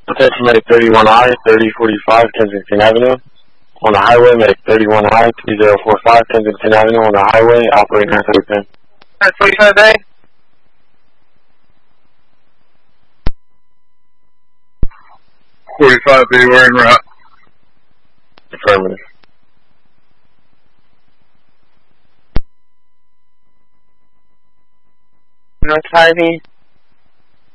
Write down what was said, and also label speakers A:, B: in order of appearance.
A: Attention Medic 31I, 3045 Kensington Avenue. On the highway, Medic 31I, 3045 Kensington Avenue on the highway, operating at 10.
B: 45A.
C: 45B, we're en route.
A: Affirmative.
B: North 5E.